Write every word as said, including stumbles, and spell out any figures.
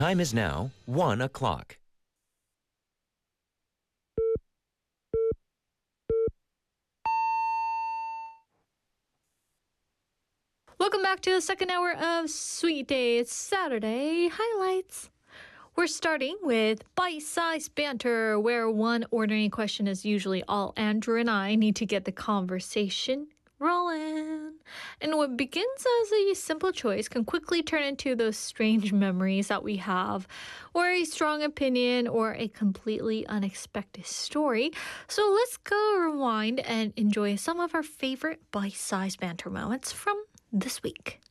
Time is now one o'clock. Welcome back to the second hour of Sweet Day. It's Saturday highlights. We're starting with bite-sized banter, where one ordinary question is usually all Andrew and I need to get the conversation rolling. And what begins as a simple choice can quickly turn into those strange memories that we have, or a strong opinion, or a completely unexpected story. So let's go rewind and enjoy some of our favorite bite-sized banter moments from this week.